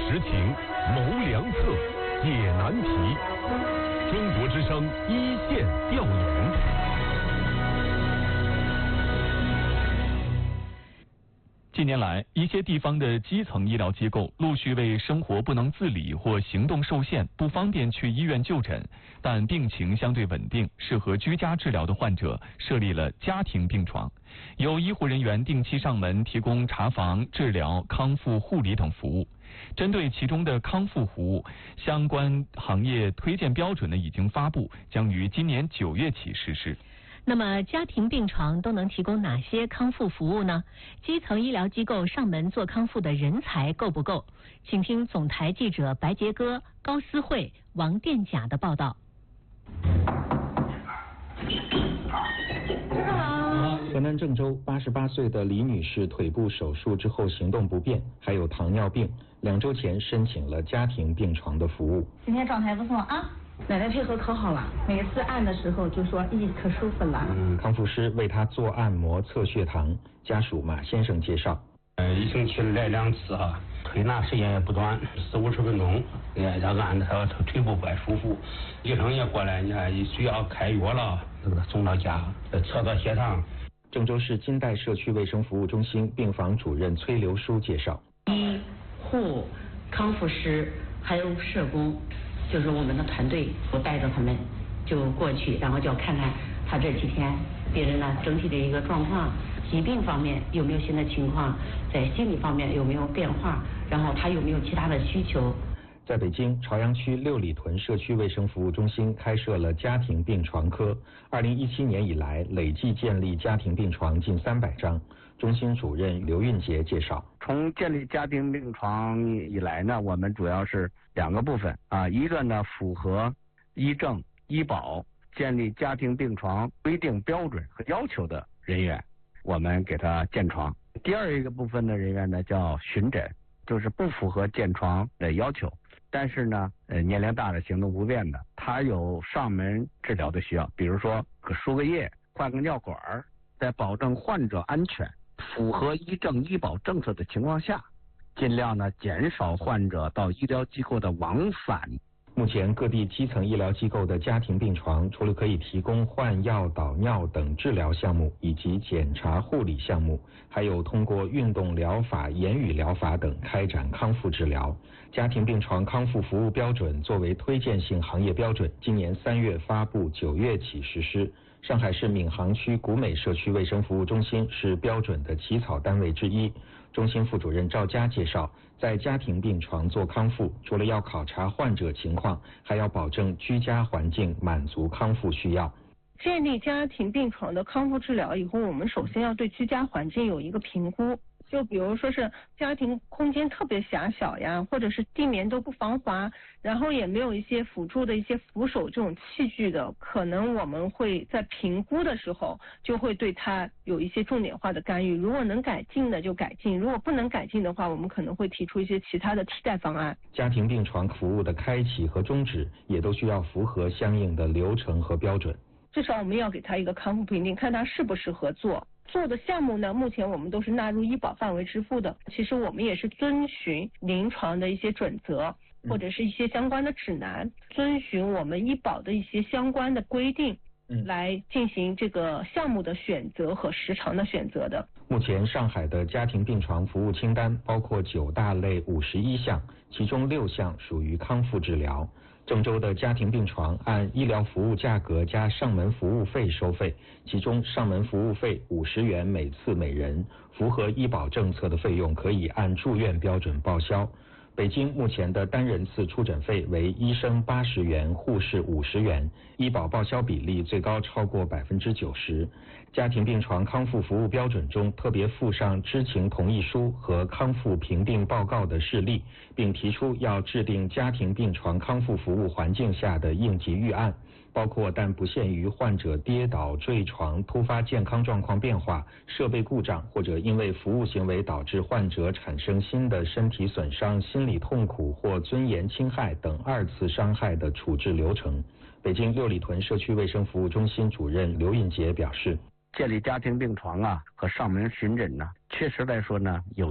实情，谋良策，解难题。中国之声一线调研。 近年来，一些地方的基层医疗机构陆续为生活不能自理或行动受限、不方便去医院就诊，但病情相对稳定、适合居家治疗的患者，设立了家庭病床，由医护人员定期上门提供查房、治疗、康复护理等服务。针对其中的康复服务，相关行业推荐标准已经发布，将于今年9月起实施。 那么家庭病床都能提供哪些康复服务呢？基层医疗机构上门做康复的人才够不够？请听总台记者白杰哥、高思慧、王殿甲的报道。 河南郑州88岁的李女士腿部手术之后行动不便，还有糖尿病，2周前申请了家庭病床的服务。 今天状态不错啊。奶奶配合可好了，每次按的时候就说咦可舒服了。 康复师为他做按摩测血糖，家属马先生介绍。 一星期来2次哈，推拿时间也不短，40-50分钟，这个按他腿部不舒服，医生也过来，你看需要开药了，这个送到家测个血糖。 郑州市金代社区卫生服务中心病房主任崔留书介绍， 医护、康复师还有社工，就是我们的团队，我带着他们就过去，然后就要看看他这几天病人呢整体的一个状况，疾病方面有没有新的情况，在心理方面有没有变化，然后他有没有其他的需求。 在北京朝阳区六里屯社区卫生服务中心开设了家庭病床科，2017年以来累计建立家庭病床近300张。中心主任刘运杰介绍， 从建立家庭病床以来呢，我们主要是2个部分啊，一个呢符合医政医保建立家庭病床规定标准和要求的人员，我们给他建床。第二一个部分的人员呢叫巡诊，就是不符合建床的要求，但是呢年龄大的行动不便的，他有上门治疗的需要，比如说输个液、换个尿管，在保证患者安全、符合医政医保政策的情况下，尽量呢减少患者到医疗机构的往返。 目前各地基层医疗机构的家庭病床除了可以提供换药、导尿等治疗项目以及检查护理项目，还有通过运动疗法、言语疗法等开展康复治疗。家庭病床康复服务标准作为推荐性行业标准，今年3月发布，9月起实施。上海市闵行区古美社区卫生服务中心是标准的起草单位之一。中心副主任赵佳介绍，在家庭病床做康复，除了要考察患者情况，还要保证居家环境满足康复需要。 建立家庭病床的康复治疗以后，我们首先要对居家环境有一个评估。就比如说是家庭空间特别狭小呀，或者是地面都不防滑，然后也没有一些辅助的一些扶手这种器具的，可能我们会在评估的时候就会对它有一些重点化的干预，如果能改进的就改进，如果不能改进的话，我们可能会提出一些其他的替代方案。 家庭病床服务的开启和终止也都需要符合相应的流程和标准。 至少我们要给他一个康复评定，看他适不适合做。做的项目呢，目前我们都是纳入医保范围支付的。其实我们也是遵循临床的一些准则，或者是一些相关的指南，遵循我们医保的一些相关的规定，来进行这个项目的选择和时长的选择的。 目前上海的家庭病床服务清单包括9大类51项，其中6项属于康复治疗。郑州的家庭病床按医疗服务价格加上门服务费收费，其中上门服务费50元每次每人，符合医保政策的费用可以按住院标准报销。北京目前的单人次出诊费为医生80元，护士50元，医保报销比例最高超过90%。家庭病床康复服务标准中特别附上知情同意书和康复评定报告的事例，并提出要制定家庭病床康复服务环境下的应急预案，包括但不限于患者跌倒、坠床、突发健康状况变化、设备故障或者因为服务行为导致患者产生新的身体损伤、心理痛苦或尊严侵害等2次伤害的处置流程。北京六里屯社区卫生服务中心主任刘运杰表示， 建立家庭病床啊和上门巡诊呢，确实来说呢有